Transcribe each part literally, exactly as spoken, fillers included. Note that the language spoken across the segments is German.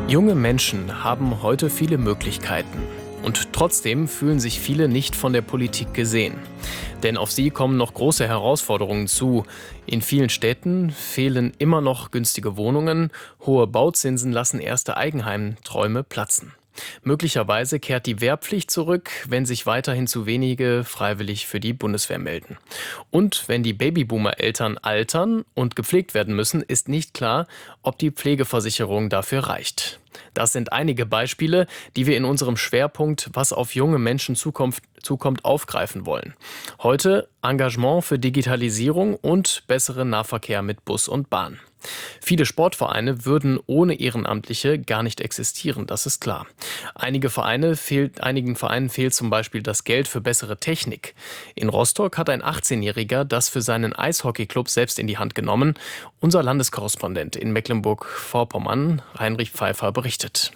Junge Menschen haben heute viele Möglichkeiten. Und trotzdem fühlen sich viele nicht von der Politik gesehen. Denn auf sie kommen noch große Herausforderungen zu. In vielen Städten fehlen immer noch günstige Wohnungen, hohe Bauzinsen lassen erste Eigenheimträume platzen. Möglicherweise kehrt die Wehrpflicht zurück, wenn sich weiterhin zu wenige freiwillig für die Bundeswehr melden. Und wenn die Babyboomer-Eltern altern und gepflegt werden müssen, ist nicht klar, ob die Pflegeversicherung dafür reicht. Das sind einige Beispiele, die wir in unserem Schwerpunkt "Was auf junge Menschen Zukunft, zukommt" aufgreifen wollen. Heute Engagement für Digitalisierung und besseren Nahverkehr mit Bus und Bahn. Viele Sportvereine würden ohne Ehrenamtliche gar nicht existieren, das ist klar. Einige Vereine fehlt, einigen Vereinen fehlt zum Beispiel das Geld für bessere Technik. In Rostock hat ein achtzehnjähriger das für seinen Eishockeyclub selbst in die Hand genommen. Unser Landeskorrespondent in Mecklenburg-Vorpommern, Heinrich Pfeiffer, berichtet.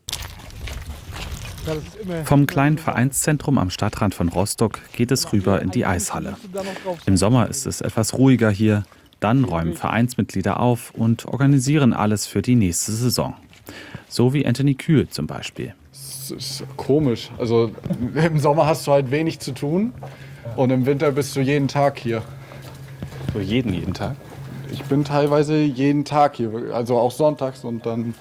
Vom kleinen Vereinszentrum am Stadtrand von Rostock geht es rüber in die Eishalle. Im Sommer ist es etwas ruhiger hier. Dann räumen Vereinsmitglieder auf und organisieren alles für die nächste Saison. So wie Anthony Kühl zum Beispiel. Es ist komisch. Also im Sommer hast du halt wenig zu tun und im Winter bist du jeden Tag hier. So jeden, jeden Tag? Ich bin teilweise jeden Tag hier, also auch sonntags und dann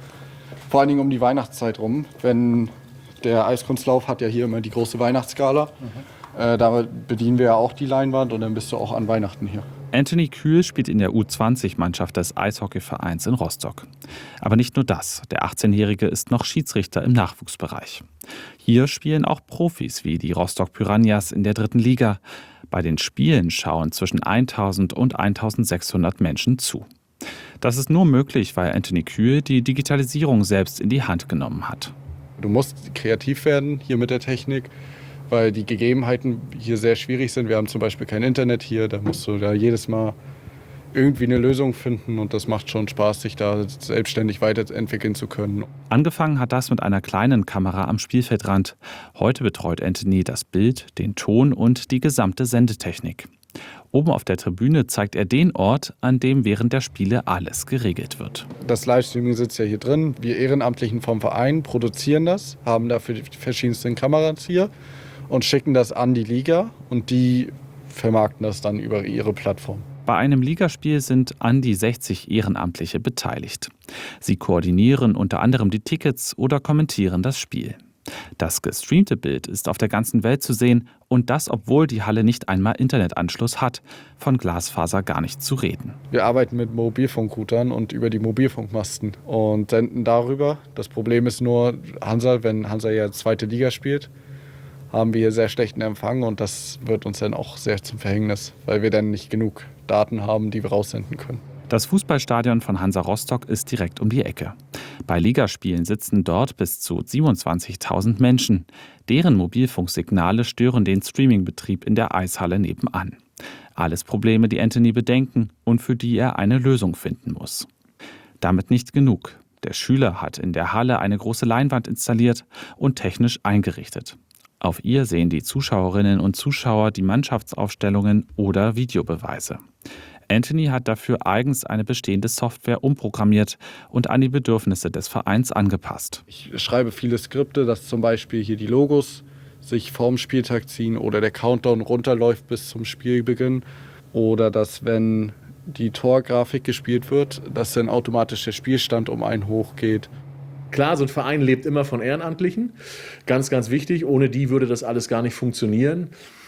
vor allen Dingen um die Weihnachtszeit rum. Wenn der Eiskunstlauf hat ja hier immer die große Weihnachtsgala. Mhm. Äh, da bedienen wir ja auch die Leinwand und dann bist du auch an Weihnachten hier. Anthony Kühl spielt in der U zwanzig-Mannschaft des Eishockeyvereins in Rostock. Aber nicht nur das. Der achtzehnjährige ist noch Schiedsrichter im Nachwuchsbereich. Hier spielen auch Profis wie die Rostock Piranhas in der dritten Liga. Bei den Spielen schauen zwischen tausend und eintausendsechshundert Menschen zu. Das ist nur möglich, weil Anthony Kühl die Digitalisierung selbst in die Hand genommen hat. Du musst kreativ werden hier mit der Technik, weil die Gegebenheiten hier sehr schwierig sind. Wir haben zum Beispiel kein Internet hier, da musst du da jedes Mal irgendwie eine Lösung finden und das macht schon Spaß, sich da selbstständig weiterentwickeln zu können. Angefangen hat das mit einer kleinen Kamera am Spielfeldrand. Heute betreut Anthony das Bild, den Ton und die gesamte Sendetechnik. Oben auf der Tribüne zeigt er den Ort, an dem während der Spiele alles geregelt wird. Das Livestreaming sitzt ja hier drin. Wir Ehrenamtlichen vom Verein produzieren das, haben dafür die verschiedensten Kameras hier und schicken das an die Liga und die vermarkten das dann über ihre Plattform. Bei einem Ligaspiel sind an die sechzig Ehrenamtliche beteiligt. Sie koordinieren unter anderem die Tickets oder kommentieren das Spiel. Das gestreamte Bild ist auf der ganzen Welt zu sehen und das, obwohl die Halle nicht einmal Internetanschluss hat, von Glasfaser gar nicht zu reden. Wir arbeiten mit Mobilfunkroutern und über die Mobilfunkmasten und senden darüber. Das Problem ist nur, Hansa, wenn Hansa ja zweite Liga spielt, haben wir hier sehr schlechten Empfang und das wird uns dann auch sehr zum Verhängnis, weil wir dann nicht genug Daten haben, die wir raussenden können. Das Fußballstadion von Hansa Rostock ist direkt um die Ecke. Bei Ligaspielen sitzen dort bis zu siebenundzwanzigtausend Menschen. Deren Mobilfunksignale stören den Streamingbetrieb in der Eishalle nebenan. Alles Probleme, die Anthony bedenken und für die er eine Lösung finden muss. Damit nicht genug. Der Schüler hat in der Halle eine große Leinwand installiert und technisch eingerichtet. Auf ihr sehen die Zuschauerinnen und Zuschauer die Mannschaftsaufstellungen oder Videobeweise. Anthony hat dafür eigens eine bestehende Software umprogrammiert und an die Bedürfnisse des Vereins angepasst. Ich schreibe viele Skripte, dass zum Beispiel hier die Logos sich vorm Spieltag ziehen oder der Countdown runterläuft bis zum Spielbeginn. Oder dass, wenn die Torgrafik gespielt wird, dass dann automatisch der Spielstand um einen hochgeht. Klar, so ein Verein lebt immer von Ehrenamtlichen. Ganz, ganz wichtig. Ohne die würde das alles gar nicht funktionieren.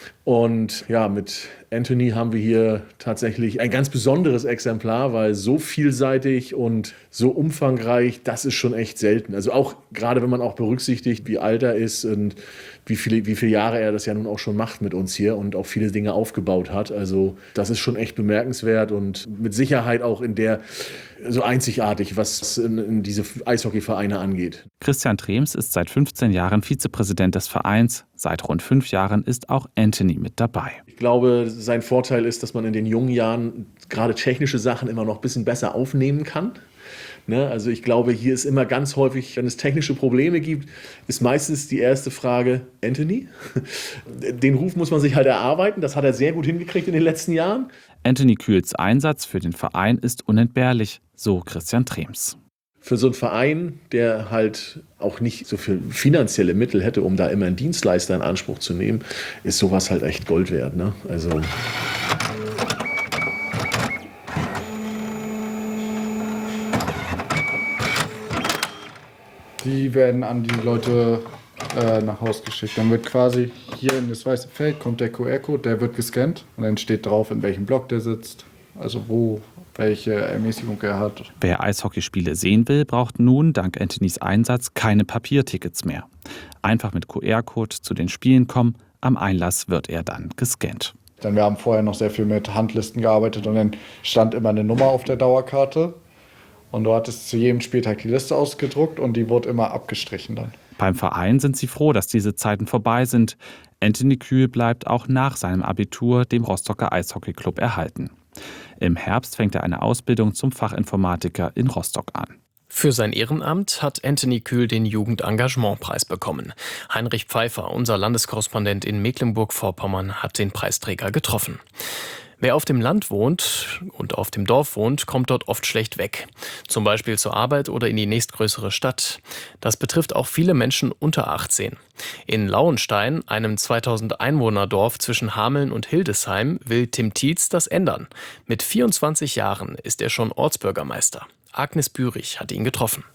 Und ja, mit Anthony haben wir hier tatsächlich ein ganz besonderes Exemplar, weil so vielseitig und so umfangreich, das ist schon echt selten. Also auch gerade, wenn man auch berücksichtigt, wie alt er ist und wie viele, wie viele Jahre er das ja nun auch schon macht mit uns hier und auch viele Dinge aufgebaut hat. Also das ist schon echt bemerkenswert und mit Sicherheit auch in der so einzigartig, was in, in diese Eishockeyvereine angeht. Christian Trems ist seit fünfzehn Jahren Vizepräsident des Vereins. Seit rund fünf Jahren ist auch Anthony mit dabei. Ich glaube, sein Vorteil ist, dass man in den jungen Jahren gerade technische Sachen immer noch ein bisschen besser aufnehmen kann. Ne? Also ich glaube, hier ist immer ganz häufig, wenn es technische Probleme gibt, ist meistens die erste Frage, Anthony? Den Ruf muss man sich halt erarbeiten. Das hat er sehr gut hingekriegt in den letzten Jahren. Anthony Kühls Einsatz für den Verein ist unentbehrlich, so Christian Trems. Für so einen Verein, der halt auch nicht so viel finanzielle Mittel hätte, um da immer einen Dienstleister in Anspruch zu nehmen, ist sowas halt echt Gold wert, ne? Also die werden an die Leute äh, nach Hause geschickt. Dann wird quasi hier in das weiße Feld kommt der Q R-Code, der wird gescannt und dann steht drauf, in welchem Block der sitzt, also wo, welche Ermäßigung er hat. Wer Eishockeyspiele sehen will, braucht nun dank Anthonys Einsatz keine Papiertickets mehr. Einfach mit Q R-Code zu den Spielen kommen, am Einlass wird er dann gescannt. Dann wir haben vorher noch sehr viel mit Handlisten gearbeitet und dann stand immer eine Nummer auf der Dauerkarte. Und du hattest zu jedem Spieltag die Liste ausgedruckt und die wurde immer abgestrichen dann. Beim Verein sind sie froh, dass diese Zeiten vorbei sind. Anthony Kühl bleibt auch nach seinem Abitur dem Rostocker Eishockeyclub erhalten. Im Herbst fängt er eine Ausbildung zum Fachinformatiker in Rostock an. Für sein Ehrenamt hat Anthony Kühl den Jugendengagementpreis bekommen. Heinrich Pfeiffer, unser Landeskorrespondent in Mecklenburg-Vorpommern, hat den Preisträger getroffen. Wer auf dem Land wohnt und auf dem Dorf wohnt, kommt dort oft schlecht weg. Zum Beispiel zur Arbeit oder in die nächstgrößere Stadt. Das betrifft auch viele Menschen unter achtzehn. In Lauenstein, einem zweitausend Einwohner-Dorf zwischen Hameln und Hildesheim, will Tim Tietz das ändern. Mit vierundzwanzig Jahren ist er schon Ortsbürgermeister. Agnes Bürich hat ihn getroffen.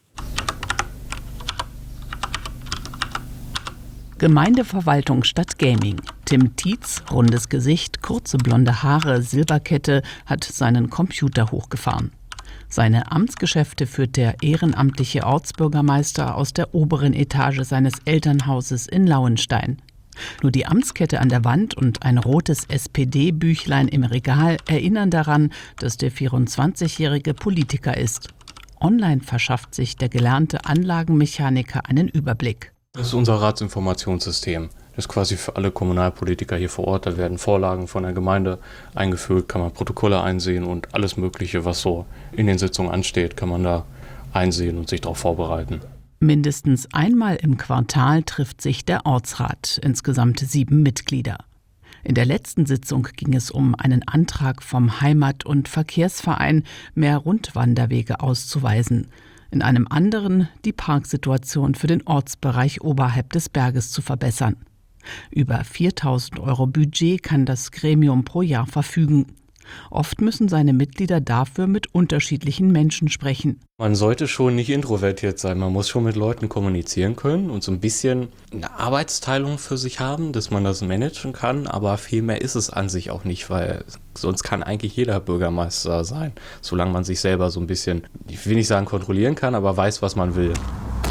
Gemeindeverwaltung statt Gaming. Tim Tietz, rundes Gesicht, kurze blonde Haare, Silberkette, hat seinen Computer hochgefahren. Seine Amtsgeschäfte führt der ehrenamtliche Ortsbürgermeister aus der oberen Etage seines Elternhauses in Lauenstein. Nur die Amtskette an der Wand und ein rotes S P D-Büchlein im Regal erinnern daran, dass der vierundzwanzigjährige Politiker ist. Online verschafft sich der gelernte Anlagenmechaniker einen Überblick. Das ist unser Ratsinformationssystem. Das ist quasi für alle Kommunalpolitiker hier vor Ort. Da werden Vorlagen von der Gemeinde eingefüllt, kann man Protokolle einsehen und alles Mögliche, was so in den Sitzungen ansteht, kann man da einsehen und sich darauf vorbereiten. Mindestens einmal im Quartal trifft sich der Ortsrat, insgesamt sieben Mitglieder. In der letzten Sitzung ging es um einen Antrag vom Heimat- und Verkehrsverein, mehr Rundwanderwege auszuweisen. In einem anderen die Parksituation für den Ortsbereich oberhalb des Berges zu verbessern. Über viertausend Euro Budget kann das Gremium pro Jahr verfügen. Oft müssen seine Mitglieder dafür mit unterschiedlichen Menschen sprechen. Man sollte schon nicht introvertiert sein, man muss schon mit Leuten kommunizieren können und so ein bisschen eine Arbeitsteilung für sich haben, dass man das managen kann, aber viel mehr ist es an sich auch nicht, weil sonst kann eigentlich jeder Bürgermeister sein, solange man sich selber so ein bisschen, ich will nicht sagen kontrollieren kann, aber weiß, was man will.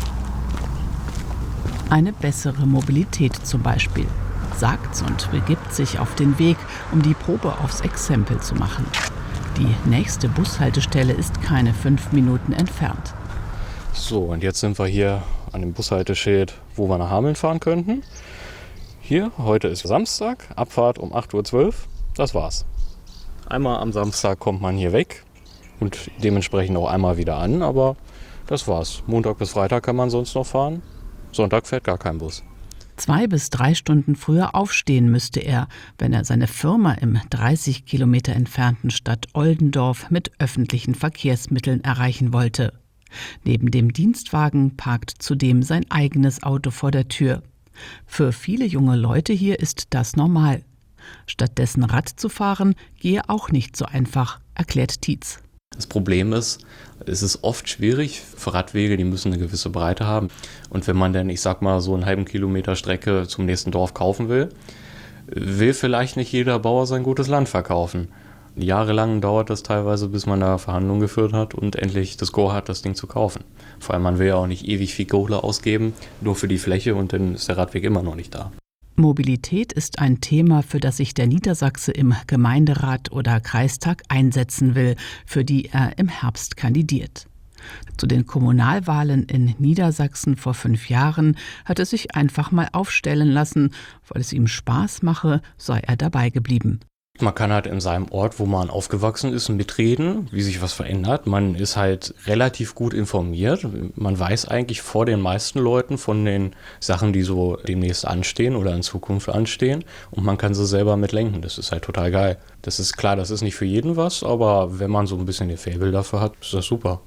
Eine bessere Mobilität zum Beispiel, sagt's und begibt sich auf den Weg, um die Probe aufs Exempel zu machen. Die nächste Bushaltestelle ist keine fünf Minuten entfernt. So, und jetzt sind wir hier an dem Bushalteschild, wo wir nach Hameln fahren könnten. Hier, heute ist Samstag, Abfahrt um acht Uhr zwölf, das war's. Einmal am Samstag kommt man hier weg und dementsprechend auch einmal wieder an, aber das war's. Montag bis Freitag kann man sonst noch fahren, Sonntag fährt gar kein Bus. Zwei bis drei Stunden früher aufstehen müsste er, wenn er seine Firma im dreißig Kilometer entfernten Stadt Oldendorf mit öffentlichen Verkehrsmitteln erreichen wollte. Neben dem Dienstwagen parkt zudem sein eigenes Auto vor der Tür. Für viele junge Leute hier ist das normal. Stattdessen Rad zu fahren, gehe auch nicht so einfach, erklärt Tietz. Das Problem ist, es ist oft schwierig für Radwege, die müssen eine gewisse Breite haben. Und wenn man dann, ich sag mal, so einen halben Kilometer Strecke zum nächsten Dorf kaufen will, will vielleicht nicht jeder Bauer sein gutes Land verkaufen. Jahrelang dauert das teilweise, bis man da Verhandlungen geführt hat und endlich das Go hat, das Ding zu kaufen. Vor allem, man will ja auch nicht ewig viel Kohle ausgeben, nur für die Fläche und dann ist der Radweg immer noch nicht da. Mobilität ist ein Thema, für das sich der Niedersachse im Gemeinderat oder Kreistag einsetzen will, für die er im Herbst kandidiert. Zu den Kommunalwahlen in Niedersachsen vor fünf Jahren hat er sich einfach mal aufstellen lassen. Weil es ihm Spaß mache, sei er dabei geblieben. Man kann halt in seinem Ort, wo man aufgewachsen ist, mitreden, wie sich was verändert. Man ist halt relativ gut informiert. Man weiß eigentlich vor den meisten Leuten von den Sachen, die so demnächst anstehen oder in Zukunft anstehen. Und man kann sie selber mitlenken. Das ist halt total geil. Das ist klar, das ist nicht für jeden was, aber wenn man so ein bisschen den Faible dafür hat, ist das super.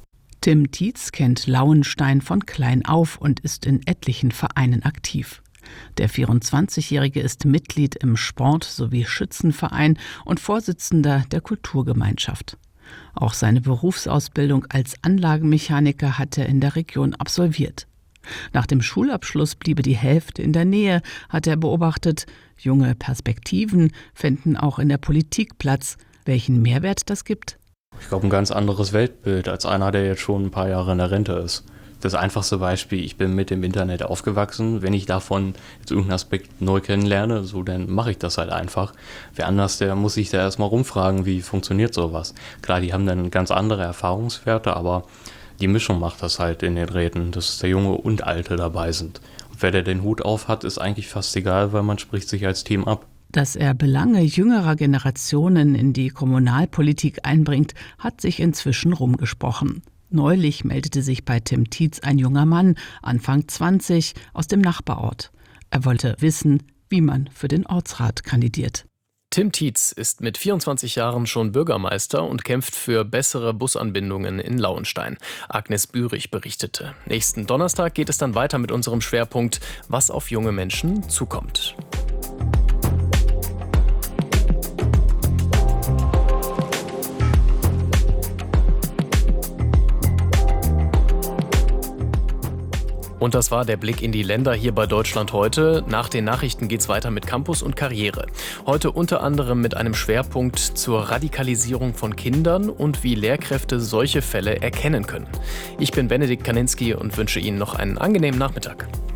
Tim Tietz kennt Lauenstein von klein auf und ist in etlichen Vereinen aktiv. Der vierundzwanzigjährige ist Mitglied im Sport- sowie Schützenverein und Vorsitzender der Kulturgemeinschaft. Auch seine Berufsausbildung als Anlagenmechaniker hat er in der Region absolviert. Nach dem Schulabschluss bliebe die Hälfte in der Nähe, hat er beobachtet. Junge Perspektiven fänden auch in der Politik Platz. Welchen Mehrwert das gibt? Ich glaube, ein ganz anderes Weltbild als einer, der jetzt schon ein paar Jahre in der Rente ist. Das einfachste Beispiel, ich bin mit dem Internet aufgewachsen. Wenn ich davon jetzt irgendeinen Aspekt neu kennenlerne, so, dann mache ich das halt einfach. Wer anders, der muss sich da erstmal rumfragen, wie funktioniert sowas. Klar, die haben dann ganz andere Erfahrungswerte, aber die Mischung macht das halt in den Räten, dass der Junge und Alte dabei sind. Und wer der den Hut auf hat, ist eigentlich fast egal, weil man spricht sich als Team ab. Dass er Belange jüngerer Generationen in die Kommunalpolitik einbringt, hat sich inzwischen rumgesprochen. Neulich meldete sich bei Tim Tietz ein junger Mann, Anfang zwanzig, aus dem Nachbarort. Er wollte wissen, wie man für den Ortsrat kandidiert. Tim Tietz ist mit vierundzwanzig Jahren schon Bürgermeister und kämpft für bessere Busanbindungen in Lauenstein. Agnes Bürich berichtete. Nächsten Donnerstag geht es dann weiter mit unserem Schwerpunkt, was auf junge Menschen zukommt. Und das war der Blick in die Länder hier bei Deutschland heute. Nach den Nachrichten geht's weiter mit Campus und Karriere. Heute unter anderem mit einem Schwerpunkt zur Radikalisierung von Kindern und wie Lehrkräfte solche Fälle erkennen können. Ich bin Benedikt Kaninski und wünsche Ihnen noch einen angenehmen Nachmittag.